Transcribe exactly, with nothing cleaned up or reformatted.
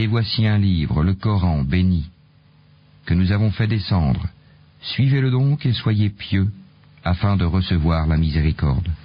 Et voici un livre, le Coran, béni, que nous avons fait descendre. Suivez-le donc et soyez pieux, afin de recevoir la miséricorde.